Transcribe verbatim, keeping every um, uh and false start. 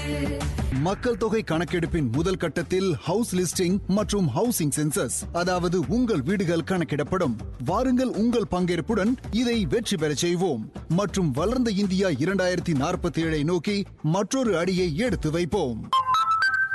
மக்கள் தொகை கணக்கெடுப்பின் முதல் கட்டத்தில் ஹவுஸ் லிஸ்டிங் மற்றும் ஹவுசிங் சென்சஸ், அதாவது உங்கள் வீடுகள் கணக்கிடப்படும். வாருங்கள், உங்கள் பங்கேற்புடன் இதை வெற்றி பெற செய்வோம் மற்றும் வளர்ந்த இந்தியா இரண்டாயிரத்தி நாற்பத்தி ஏழை நோக்கி மற்றொரு அடியை எடுத்து வைப்போம்.